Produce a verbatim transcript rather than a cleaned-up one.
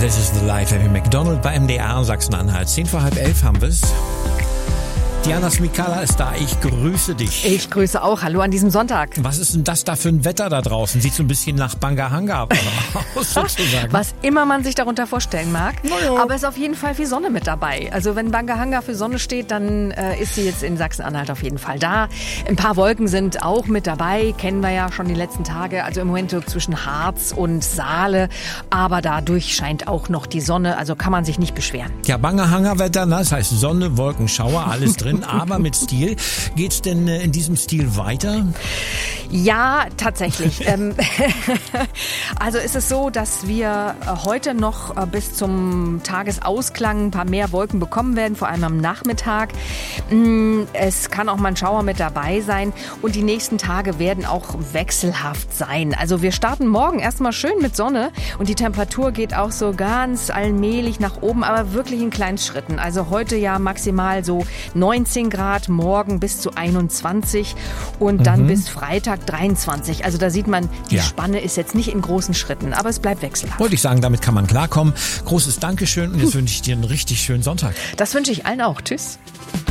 This is the Life. Abby McDonald bei M D R Sachsen-Anhalt. Zehn vor halb elf haben wir's. Diana Smikala ist da. Ich grüße dich. Ich grüße auch. Hallo an diesem Sonntag. Was ist denn das da für ein Wetter da draußen? Sieht so ein bisschen nach Bangahanga aus, sozusagen. Was immer man sich darunter vorstellen mag. Naja. Aber es ist auf jeden Fall viel Sonne mit dabei. Also wenn Bangahanga für Sonne steht, dann äh, ist sie jetzt in Sachsen-Anhalt auf jeden Fall da. Ein paar Wolken sind auch mit dabei. Kennen wir ja schon die letzten Tage. Also im Moment so zwischen Harz und Saale. Aber dadurch scheint auch noch die Sonne. Also kann man sich nicht beschweren. Ja, Bangahanga-Wetter, das heißt Sonne, Wolken, Schauer, alles drin. Aber mit Stil. Geht's denn in diesem Stil weiter? Ja, tatsächlich. ähm, also ist es so, dass wir heute noch bis zum Tagesausklang ein paar mehr Wolken bekommen werden, vor allem am Nachmittag. Es kann auch mal ein Schauer mit dabei sein und die nächsten Tage werden auch wechselhaft sein. Also wir starten morgen erstmal schön mit Sonne und die Temperatur geht auch so ganz allmählich nach oben, aber wirklich in kleinen Schritten. Also heute ja maximal so neunzehn Grad, morgen bis zu einundzwanzig und dann mhm. bis Freitag dreiundzwanzig. Also da sieht man, die ja. Spanne ist jetzt nicht in großen Schritten, aber es bleibt wechselhaft. Wollte ich sagen, damit kann man klarkommen. Großes Dankeschön und jetzt hm. wünsche ich dir einen richtig schönen Sonntag. Das wünsche ich allen auch. Tschüss.